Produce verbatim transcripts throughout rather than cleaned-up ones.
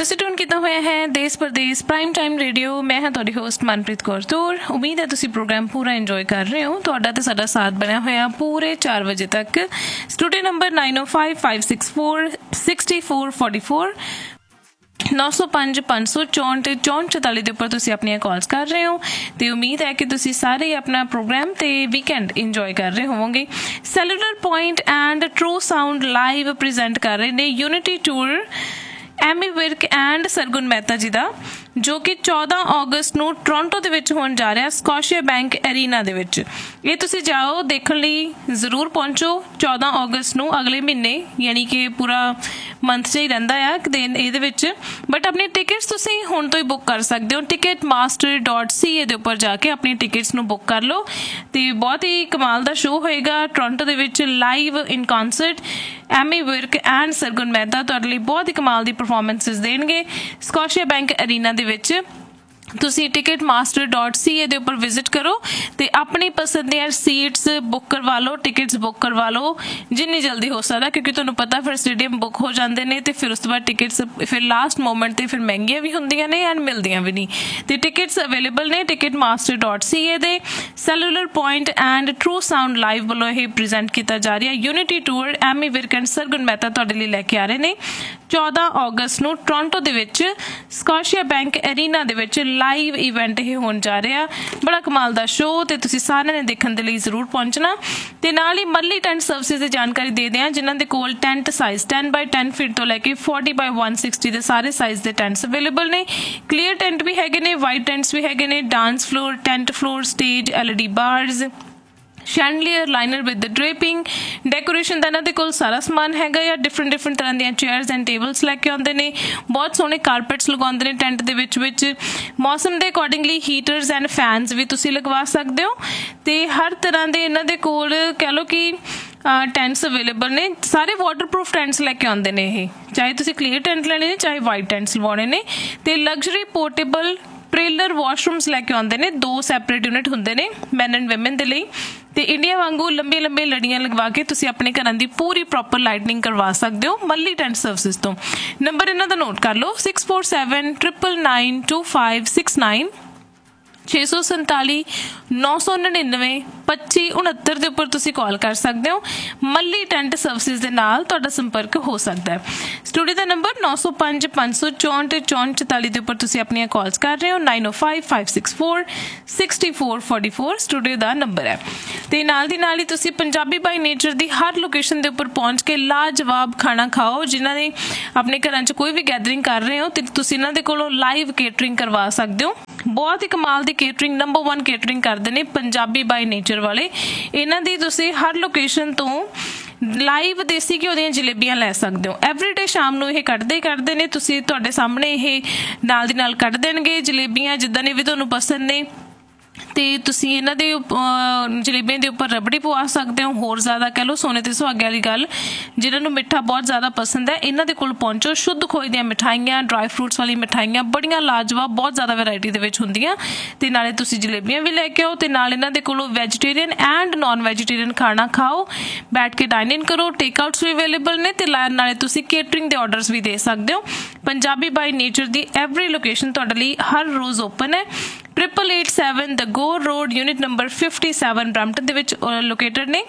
ਤੁਸੀਂ ਟੂਨ ਕੀਤਾ ਹੋਇਆ ਹੈ ਦੇਸ਼ ਪ੍ਰਦੇਸ਼ ਪ੍ਰਾਈਮ ਟਾਈਮ ਰੇਡੀਓ। ਮੈਂ ਹਾਂ ਤੁਹਾਡੀ ਹੋਸਟ ਮਨਪ੍ਰੀਤ ਕੌਰ ਤੂਰ। ਉਮੀਦ ਹੈ ਤੁਸੀਂ ਪ੍ਰੋਗਰਾਮ ਪੂਰਾ ਇੰਜੋਏ ਕਰ ਰਹੇ ਹੋ। ਤੁਹਾਡਾ ਤੇ ਸਾਡਾ ਸਾਥ ਬਣਿਆ ਹੋਇਆ ਪੂਰੇ ਚਾਰ ਵਜੇ ਤੱਕ। ਸਟੂਡੀਓ ਨੰਬਰ ਨਾइन ओ five five six four sixty four forty four नौ सौ पाँच पाँच सौ चौंठ चौंठ चौताली ਦੇ ਉੱਪਰ ਤੁਸੀਂ ਆਪਣੀਆਂ ਕਾਲਸ ਕਰ ਰਹੇ ਹੋ ਤੇ ਉਮੀਦ ਹੈ ਕਿ ਤੁਸੀਂ ਸਾਰੇ ਆਪਣਾ ਪ੍ਰੋਗਰਾਮ ਤੇ ਵੀਕਐਂਡ ਇੰਜੋਏ ਕਰ ਰਹੇ ਹੋਵੋਗੇ। Cellular point and true sound live present ਕਰ ਰਹੇ ਨੇ unity tour Ammy Virk and Sargun Mehta ਜੀ ਦਾ, ਜੋ ਕਿ ਚੌਦਾਂ ਅਗਸਤ ਨੂੰ ਟੋਰਾਂਟੋ ਦੇ ਵਿੱਚ ਹੋਣ ਜਾ ਰਿਹਾ ਸਕੋਸ਼ੀਆ ਬੈਂਕ ਐਰੀਨਾ ਦੇ ਵਿੱਚ। ਇਹ ਤੁਸੀਂ ਜਾਓ ਦੇਖਣ ਲਈ ਜ਼ਰੂਰ ਪਹੁੰਚੋ ਚੌਦਾਂ ਅਗਸਤ ਨੂੰ, ਅਗਲੇ ਮਹੀਨੇ, ਯਾਨੀ ਕਿ ਪੂਰਾ ਮੰਥ 'ਚ ਹੀ ਰਹਿੰਦਾ ਆ ਦਿਨ ਇਹਦੇ ਵਿੱਚ। ਬਟ ਆਪਣੀ ਟਿਕਟਸ ਤੁਸੀਂ ਹੁਣ ਤੋਂ ਹੀ ਬੁੱਕ ਕਰ ਸਕਦੇ ਹੋ। ਟਿਕਟ ਮਾਸਟਰ ਡੋਟ ਸੀ ਏ ਦੇ ਉੱਪਰ ਜਾ ਕੇ ਆਪਣੀ ਟਿਕਟਸ ਨੂੰ ਬੁੱਕ ਕਰ ਲਓ ਤੇ ਬਹੁਤ ਹੀ ਕਮਾਲ ਦਾ ਸ਼ੋਅ ਹੋਏਗਾ ਟੋਰਾਂਟੋ ਦੇ ਵਿੱਚ live in concert. Ammy Virk and Sargun Mehta ਤੁਹਾਡੇ ਲਈ ਬਹੁਤ ਹੀ ਕਮਾਲ ਦੀ ਪਰਫੋਰਮੈਂਸਿਸ ਦੇਣਗੇ ਸਕੋਸ਼ੀਆ ਬੈਂਕ ਐਰੀਨਾ ਦੇ ਵਿੱਚ। ਤੁਸੀਂ ਟਿਕਟ ਮਾਸਟਰ ਡੋਟ ਸੀ ਏ ਦੇ ਉੱਪਰ ਵਿਜ਼ਿਟ ਕਰੋ ਤੇ ਆਪਣੀ ਪਸੰਦ ਦੀਆਂ ਸੀਟਸ ਬੁੱਕ ਕਰਵਾ ਲਓ, ਟਿਕਟਸ ਬੁੱਕ ਕਰਵਾ ਲਓ ਜਿੰਨੀ ਜਲਦੀ ਹੋ ਸਕਦਾ, ਕਿਉਂਕਿ ਤੁਹਾਨੂੰ ਪਤਾ ਫਿਰ ਸਟੇਡੀਅਮ ਬੁੱਕ ਹੋ ਜਾਂਦੇ ਨੇ ਤੇ ਫਿਰ ਉਸ ਤੋਂ ਬਾਅਦ ਟਿਕਟਸ ਫਿਰ ਲਾਸਟ ਮੋਮੈਂਟ ਤੇ ਫਿਰ ਮਹਿੰਗੀਆਂ ਵੀ ਹੁੰਦੀਆਂ ਨੇ ਐਂਡ ਮਿਲਦੀਆਂ ਵੀ ਨਹੀਂ। ਤੇ ਟਿਕਟਸ ਅਵੇਲੇਬਲ ਨੇ ਟਿਕਟ ਮਾਸਟਰ ਡੋਟ ਸੀ ਏ ਦੇ। Cellular point and true sound live ਵੱਲੋਂ ਇਹ ਪ੍ਰੈਜ਼ੈਂਟ ਕੀਤਾ ਜਾ ਰਿਹਾ unity tour Ammy Virk and Sargun Mehta ਤੁਹਾਡੇ ਲਈ ਲੈ ਕੇ ਆ ਰਹੇ ਨੇ ਚੌਦਾਂ ਅਗਸਤ ਨੂੰ ਟੋਰਾਂਟੋ ਦੇ ਵਿੱਚ ਸਕੋਸ਼ੀਆ ਬੈਂਕ ਐਰੀਨਾ ਦੇ ਵਿੱਚ ਲਾਈਵ ਇਵੈਂਟ ਇਹ ਹੋਣ ਜਾ ਰਿਹਾ। ਬੜਾ ਕਮਾਲ ਦਾ ਸ਼ੋਅ ਤੇ ਤੁਸੀਂ ਸਾਰਿਆਂ ਨੇ ਦੇਖਣ ਦੇ ਲਈ ਜ਼ਰੂਰ ਪਹੁੰਚਣਾ। ਤੇ ਨਾਲ ਹੀ ਮੱਲੀ ਟੈਂਟ ਸਰਵਿਸਿਜ਼ ਦੀ ਜਾਣਕਾਰੀ ਦੇ ਦਿਆਂ, ਜਿਨ੍ਹਾਂ ਦੇ ਕੋਲ ਟੈਂਟ ਸਾਈਜ਼ ਦਸ ਬਾਈ ਦਸ ਫੀਟ ਤੋਂ ਲੈ ਕੇ ਚਾਲੀ ਬਾਈ ਇੱਕ ਸੌ ਸਾठ ਦੇ ਸਾਰੇ ਸਾਈਜ਼ ਦੇ ਟੈਂਟਸ ਅਵੇਲੇਬਲ ਨੇ। ਕਲੀਅਰ ਟੈਂਟ ਵੀ ਹੈਗੇ ਨੇ, ਵਾਈਟ ਟੈਂਟਸ ਵੀ ਹੈਗੇ ਨੇ, dance floor, tent floor, stage, L E D ਬਾਰਸ, ਸ਼ੈਂਡਲੀਅਰ, liner with ਡ੍ਰੇਪਿੰਗ, decoration ਦਾ ਇਹਨਾਂ ਦੇ ਕੋਲ ਸਾਰਾ ਸਮਾਨ ਹੈਗਾ ਆ। ਡਿਫਰੈਂਟ ਡਿਫਰੈਂਟ ਤਰ੍ਹਾਂ ਦੀਆਂ ਚੇਅਰਸ ਐਂਡ ਟੇਬਲਸ ਲੈ ਕੇ ਆਉਂਦੇ ਨੇ। ਬਹੁਤ ਸੋਹਣੇ ਕਾਰਪੈਟਸ ਲਗਾਉਂਦੇ ਨੇ ਟੈਂਟ ਦੇ ਵਿੱਚ ਵਿੱਚ। ਮੌਸਮ ਦੇ ਅਕੋਰਡਿੰਗਲੀ ਹੀਟਰਸ ਐਂਡ ਫੈਨਸ ਵੀ ਤੁਸੀਂ ਲਗਵਾ ਸਕਦੇ ਹੋ ਤੇ ਹਰ ਤਰ੍ਹਾਂ ਦੇ ਇਹਨਾਂ ਦੇ ਕੋਲ ਕਹਿ ਲਓ ਕਿ ਟੈਂਟਸ ਅਵੇਲੇਬਲ ਨੇ। ਸਾਰੇ ਵਾਟਰਪ੍ਰੂਫ ਟੈਂਟਸ ਲੈ ਕੇ ਆਉਂਦੇ ਨੇ ਇਹ, ਚਾਹੇ ਤੁਸੀਂ ਕਲੀਅਰ ਟੈਂਟ ਲੈਣੇ ਨੇ ਚਾਹੇ ਵਾਈਟ ਟੈਂਟਸ ਲਵਾਉਣੇ ਨੇ। ਤੇ ਲਗਜ਼ਰੀ ਪੋਰਟੇਬਲ ਟ੍ਰੇਲਰ ਵਾਸ਼ਰੂਮਸ ਲੈ ਕੇ ਆਉਂਦੇ ਨੇ, ਦੋ ਸੈਪਰੇਟ ਯੂਨਿਟ ਹੁੰਦੇ ਨੇ ਮੈਨ ਐਂਡ ਵੂਮਨ ਦੇ ਲਈ। ਤੇ ਇੰਡੀਆ ਵਾਂਗੂ ਲੰਬੀਆਂ ਲੰਬੀਆਂ ਲੜੀਆਂ ਲਗਵਾ ਕੇ ਤੁਸੀਂ ਆਪਣੇ ਘਰਾਂ ਦੀ ਪੂਰੀ ਪ੍ਰੋਪਰ ਲਾਈਟਨਿੰਗ ਕਰਵਾ ਸਕਦੇ ਹੋ ਮੱਲੀ ਟੈਂਟ ਸਰਵਿਸਿਜ਼ ਤੋਂ। ਨੰਬਰ ਇਹਨਾਂ ਦਾ ਨੋਟ ਕਰ ਲਓ six four seven triple nine to five six nine ਛੇ ਸੌ ਸੰਤਾਲੀ ਨੌ ਸੌ ਨੜਿਨਵੇਂ ਪੱਚੀ ਉਣਹੱਤਰ ਦੇ ਉੱਪਰ ਤੁਸੀਂ ਕਾਲ ਕਰ ਸਕਦੇ ਹੋ। ਮੱਲੀ ਟੈਂਟ ਸਰਵਿਸਿਜ਼ ਦੇ ਨਾਲ ਤੁਹਾਡਾ ਸੰਪਰਕ ਹੋ ਸਕਦਾ ਹੈ। ਸਟੂਡੀਓ ਦਾ ਨੰਬਰ ਨੌ ਸੌ ਪੰਜ ਪੰਜ ਸੌ ਚੌਂਹਠ ਚੌਂਹਠ ਚੁਤਾਲੀ ਦੇ ਉੱਪਰ ਤੁਸੀਂ ਆਪਣੀਆਂ ਕਾਲਸ ਕਰ ਰਹੇ ਹੋ। ਨਾਈਨ ਓ five five six four sixty four forty four studio ਦਾ ਨੰਬਰ ਹੈ। ਤੇ ਨਾਲ ਦੀ ਨਾਲ ਹੀ ਤੁਸੀਂ Punjabi by nature the Har location ਦੇ ਉੱਪਰ ਪਹੁੰਚ ਕੇ ਲਾਜਵਾਬ ਖਾਣਾ ਖਾਓ। ਜਿਨ੍ਹਾਂ ਨੇ ਆਪਣੇ ਘਰਾਂ 'ਚ ਕੋਈ ਵੀ ਗੈਦਰਿੰਗ ਕਰ ਰਹੇ ਹੋ ਤੇ ਤੁਸੀਂ ਇਹਨਾਂ ਦੇ ਕੋਲੋਂ ਲਾਈਵ ਕੇਟਰਿੰਗ ਕਰਵਾ ਸਕਦੇ ਹੋ। ਬਹੁਤ ਹੀ ਕਮਾਲ ਦੀ ਕੇਟਰਿੰਗ, ਨੰਬਰ ਵਨ ਕੇਟਰਿੰਗ ਕਰਦੇ ਨੇ ਪੰਜਾਬੀ ਬਾਈ ਨੇਚਰ ਵਾਲੇ। ਇਹਨਾਂ ਦੀ ਤੁਸੀਂ ਹਰ ਲੋਕੇਸ਼ਨ ਤੋਂ ਲਾਈਵ ਦੇਸੀ ਘਿਓ ਦੀਆਂ ਜਲੇਬੀਆਂ ਲੈ ਸਕਦੇ ਹੋ। ਐਵਰੀਡੇ ਸ਼ਾਮ ਨੂੰ ਇਹ ਕੱਢਦੇ ਹੀ ਕੱਢਦੇ ਨੇ, ਤੁਸੀਂ ਤੁਹਾਡੇ ਸਾਹਮਣੇ ਇਹ ਨਾਲ ਦੀ ਨਾਲ ਕੱਢ ਦੇਣਗੇ ਜਲੇਬੀਆਂ ਜਿੱਦਾਂ ਦੀ ਵੀ ਤੁਹਾਨੂੰ ਪਸੰਦ ਨੇ। ਤੇ ਤੁਸੀਂ ਇਹਨਾਂ ਦੇ ਜਲੇਬੀਆਂ ਦੇ ਉੱਪਰ ਰਬੜੀ ਪਵਾ ਸਕਦੇ ਹੋ। ਹੋਰ ਜ਼ਿਆਦਾ ਕਹਿ ਲਓ ਸੋਨੇ ਤੇ ਸੁਹਾਗੇ ਵਾਲੀ ਗੱਲ, ਜਿਹਨਾਂ ਨੂੰ ਮਿੱਠਾ ਬਹੁਤ ਜ਼ਿਆਦਾ ਪਸੰਦ ਹੈ ਇਹਨਾਂ ਦੇ ਕੋਲ ਪਹੁੰਚੋ। ਸ਼ੁੱਧ ਖੋਏ ਦੀਆਂ ਮਿਠਾਈਆਂ, ਡਰਾਈ ਫਰੂਟਸ ਵਾਲੀ ਮਿਠਾਈਆਂ ਬੜੀਆਂ ਲਾਜਵਾਬ, ਬਹੁਤ ਜ਼ਿਆਦਾ ਵੈਰਾਈਟੀ ਦੇ ਵਿੱਚ ਹੁੰਦੀਆਂ। ਤੇ ਨਾਲੇ ਤੁਸੀਂ ਜਲੇਬੀਆਂ ਵੀ ਲੈ ਕੇ ਆਓ ਤੇ ਨਾਲ ਇਹਨਾਂ ਦੇ ਕੋਲੋਂ ਵੈਜੀਟੇਰੀਅਨ ਐਂਡ ਨੋਨ ਵੈਜੀਟੇਰੀਅਨ ਖਾਣਾ ਖਾਓ, ਬੈਠ ਕੇ ਡਾਈਨ ਇਨ ਕਰੋ। ਟੇਕ ਆਊਟਸ ਵੀ ਅਵੇਲੇਬਲ ਨੇ ਤੇ ਨਾਲੇ ਤੁਸੀਂ ਕੇਟਰਿੰਗ ਦੇ ਆਰਡਰਸ ਵੀ ਦੇ ਸਕਦੇ ਹੋ। Punjabi by nature the every location ਤੁਹਾਡੇ ਲਈ ਹਰ ਰੋਜ਼ ਓਪਨ ਹੈ। ट्रिपल एट सैवन द गोर road unit number fifty seven Brampton ਦੇ ਵਿੱਚ ਲੋਕੇਟਡ ਨੇ।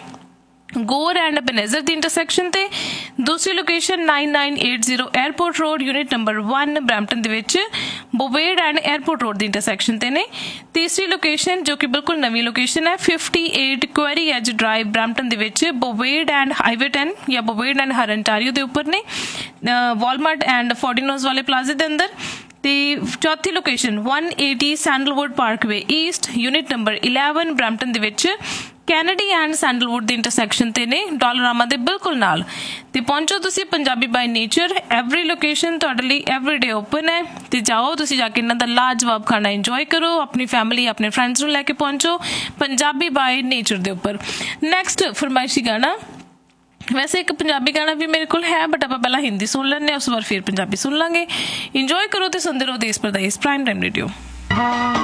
ਗੋਰ ਐਂਡ ਬਨੇਜ਼ਰ ਦੀ ਇੰਟਰਸੈਕਸ਼ਨ ਤੇ ਦੂਸਰੀ location nine nine eight zero airport road unit number one Brampton ਦੇ ਵਿੱਚ ਬੋਵੇਡ and airport road the intersection ਤੇ ਨੇ। ਤੀਸਰੀ ਲੋਕੇਸ਼ਨ ਜੋ ਕਿ ਬਿਲਕੁਲ ਨਵੀਂ ਲੋਕੇਸ਼ਨ ਹੈ fifty eight query as drive Brampton ਦੇ ਵਿੱਚ ਬੋਵੇਡ ਐਂਡ ਹਾਈਵੇ ਟੈਨ ਜਾਂ ਬੋਵੇਡ ਐਂਡ ਹਰਨਟਾਰੀਓ ਦੇ ਉੱਪਰ ਨੇ, ਵਾਲਮਾਰਟ ਐਂਡ ਫੋਰਟੀਨੋਜ਼ ਵਾਲੇ ਪਲਾਜ਼ੇ ਦੇ ਅੰਦਰ। ਤੇ ਚੌਥੀ location one eighty sandalwood Parkway East unit number eleven Brampton ਦੇ ਵਿੱਚ Kennedy and sandalwood the intersection ਤੇ ਨੇ, ਡੋਲਰਾਮਾ ਦੇ ਬਿਲਕੁਲ ਨਾਲ। ਤੇ ਪਹੁੰਚੋ ਤੁਸੀਂ Punjabi by nature, every location ਤੁਹਾਡੇ ਲਈ ਐਵਰੀ ਡੇ ਓਪਨ ਹੈ। ਤੇ ਜਾਓ ਤੁਸੀਂ ਜਾ ਕੇ ਇਹਨਾਂ ਦਾ ਲਾਜਵਾਬ ਖਾਣਾ ਇੰਜੋਏ ਕਰੋ, ਆਪਣੀ ਫੈਮਿਲੀ ਆਪਣੇ ਫਰੈਂਡਸ ਨੂੰ ਲੈ ਕੇ ਪਹੁੰਚੋ ਪੰਜਾਬੀ ਬਾਈ ਨੇਚਰ ਦੇ ਉੱਪਰ। ਨੈਕਸਟ ਫਰਮਾਇਸ਼ੀ ਗਾਣਾ, ਵੈਸੇ ਇੱਕ ਪੰਜਾਬੀ ਗਾਣਾ ਵੀ ਮੇਰੇ ਕੋਲ ਹੈ ਬਟ ਆਪਾਂ ਪਹਿਲਾਂ ਹਿੰਦੀ ਸੁਣ ਲੈਂਦੇ ਹਾਂ, ਉਸ ਤੋਂ ਬਾਅਦ ਫਿਰ ਪੰਜਾਬੀ ਸੁਣ ਲਾਂਗੇ। ਇੰਜੋਏ ਕਰੋ ਤੇ ਸੁਣਦੇ ਰਹੋ ਦੇਸ਼ ਪ੍ਰਦੇਸ਼ ਪ੍ਰਾਈਮ ਟਾਈਮ ਰੇਡੀਓ।